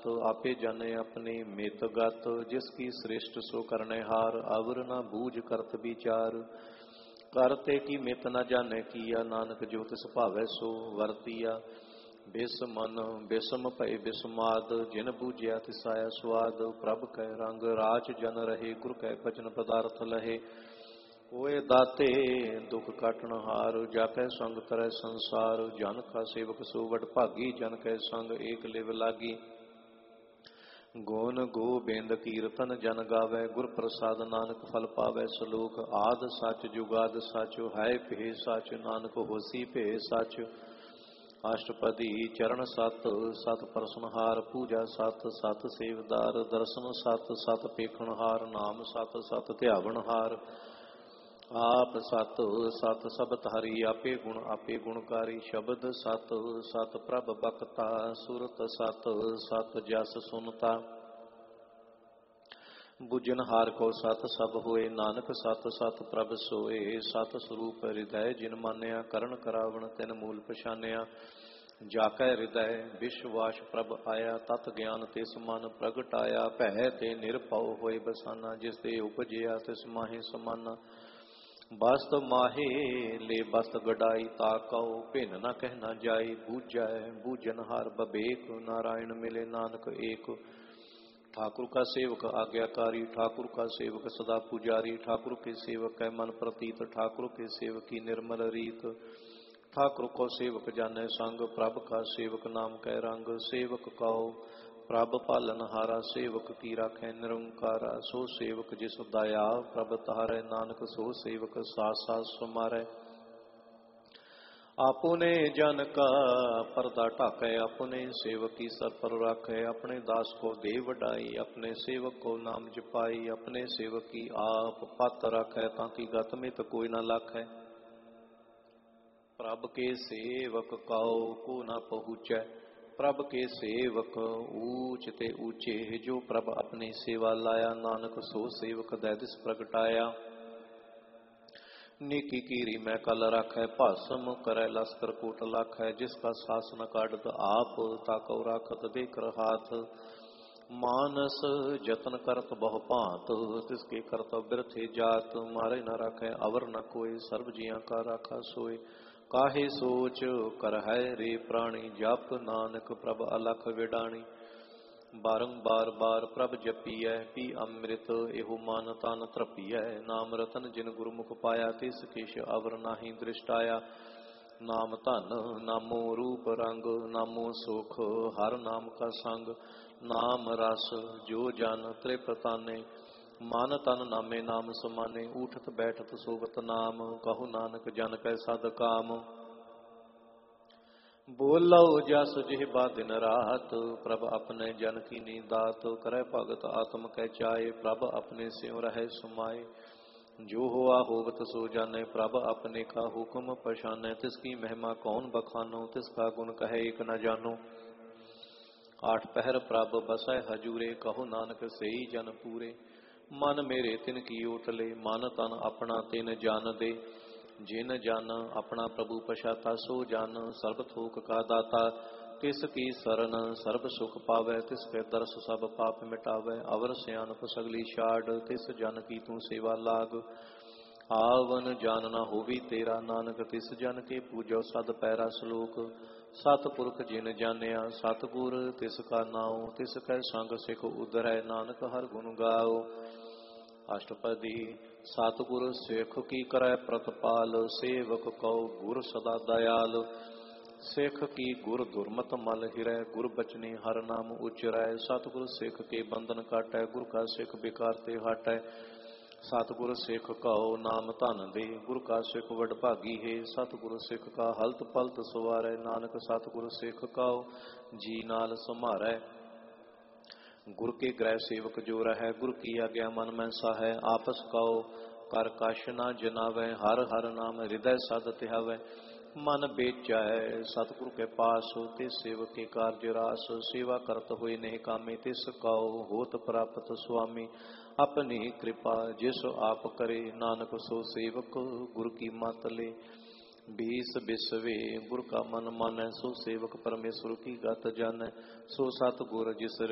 सत आपे जाने अपने मित गत जिसकी श्रेष्ठ सो करने हार अवर न बूझ करत विचार करते की मित न जाने किया नानक जो तिस भावै सो वरतिया बेसमन बेसम भय बिस्माद जिन बूझिया तिसाया स्वाद प्रभ कै रंग राज जन रहे गुर कै बचन पदार्थ लहे होए दाते दुख काटन हार जाकै संग तरह संसार जन का सेवक सो वड भागी जन कै संग एक लिव लागी गोन गोबिंद कीर्तन जन गावै गुर प्रसाद नानक फल पावै सलोक आद सच जुगाद सच है भे सच नानक होसी भे सच अष्टपदी चरण सत सत परसनहार पूजा सत सत सेवदार दर्शन सत सत पेखनहार नाम सत सत ध्यावनहार आप सत सत सबत हरि आपे गुणकारी शब्द सत सत प्रभ बक्ता सुरत सत सत जस सुनता बुझन हार को सत सब होए नानक सत सत प्रभ सोए सत स्वरूप हृदय जिन मानिया करण करावण तिन मूल पछानिया जाकै हृदय विश्वास प्रभ आया तत ज्ञान तिस मन प्रगटाया भै ते निरभਉ होए बसाना जिस ते उपजिया तिस माहे समाना बस्त माहे ले बस्त गडाई ताकौ भिन न कहना जाई बूझै बूझन हार बबेक नारायण मिले नानक एक ठाकुर का सेवक आज्ञाकारी ठाकुर का सेवक सदा पुजारी ठाकुर के सेवक है मन प्रतीत ठाकुर के सेवक की निर्मल रीत ठाकुर को सेवक जाने संग प्रभ का सेवक नाम कै रंग सेवक कहो प्रभ पालन हारा सेवक की राखै निरंकारा सो सेवक जिस दया प्रभ तारै नानक सो सेवक साथ साथ समारै आपने जन का पर्दा ढाकै अपने सेवक की सर पर राखै अपने दास को दे वडाई अपने सेवक को नाम जपाई अपने सेवक की आप पत राखै ताकि गत मित कोई न लाखै प्रभ के सेवक कहो को न पहुँचै प्रभ के सेवक ऊंच ते ऊंचे जो प्रभ अपनी सेवा लाया नानक सो सेवक दैदिस प्रगटाया नीकी कीरी मैं कल राखै भासम करै लस्कर कोट लाखै जिसका शासन काढ़त आप ताकौ राखत देकर हाथ मानस जतन करत बहु भांत तिसके करतब बिरथे जात मारे न राखै अवर न कोई सर्व जिया का राखा सोए काहे सोच कर है रे प्राणी जप नानक प्रभ अलख विडाणी बारंबार बार प्रभ जपीऐ पी अमृत एहो मान तन त्रपीऐ नाम रतन जिन गुरमुख पाया तिस किश अवर नाही दृष्टाया नाम धन नामो रूप रंग नामो सुख हर नाम का संग नाम रस जो जन त्रिपताने मन तन नामे नाम समाने उठत बैठत सोवत नाम कहु नानक जन कै सद काम बोलो जस जिह्वा दिन रात प्रभ अपने जन की नींदात करे भगत आत्म कै चाहे प्रभ अपने स्यों रहे सुमाए जो हुआ होवत सो जाने प्रभ अपने का हुक्म पछाने तिसकी महिमा कौन बखानो तिसका गुण कहे एक न जानो आठ पहर प्रभ बसै हजूरे कहो नानक सेई जन पूरे मन मेरे तिन की ओटले मन तन अपना तिन जान दे जिन जन अपना प्रभु पछाता सो जन सर्व थोक का दाता तिस की सरन सर्व सुख पावै तिसके दर्श सब पाप मिटावै अवर सियानप सगली छाड़ तिस जन की तू सेवा लाग आवन जान न होवी तेरा नानक तिस जन के पूजो सद पैरा सलोक सतपुरख जिन जानिया सतगुर तिसका नाम तिस कै संग सिख उधरै नानक हर गुण गाओ अष्टपदी सतगुर सिख की करै प्रतपाल सेवक कौ गुर सदा दयाल सिख की गुर दुर्मत मल हिरै गुर बचने हर नाम उचरै सतगुर सिख के बंधन काटै गुर का सिख बेकार ते हटै सतगुर सिख कहो नाम धन दे गुर का सिख वड भागी है सतगुर सिख का हलत पलत सवारै नानक सतगुर सिख कहो जी नाल समारै गुर के ग्रह सेवक जो रह गुर की आज्ञा मन में साहै आपस कहो कर कश न जनावै हर हर नाम हृदय सद ध्यावै मन बेचै सतगुरु के पास तिस सेवक के कार्य रास सेवा करत हुए नहीं कामे तिस कहो होत प्राप्त स्वामी अपनी कृपा जिस आप करे नानक सो सेवक गुरु की मत ले बीस बिसवे गुर का मन मानै सो सेवक परमेश्वर की गत जानै सो सत गुर जिस